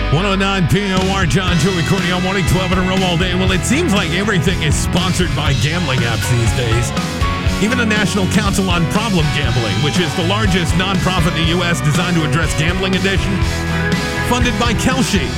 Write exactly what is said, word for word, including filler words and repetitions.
one oh nine P O R, John Joey Cordy all morning, twelve in a row all day. Well, it seems like everything is sponsored by gambling apps these days. Even the National Council on Problem Gambling, which is the largest nonprofit in the U S designed to address gambling addiction, funded by Kalshi,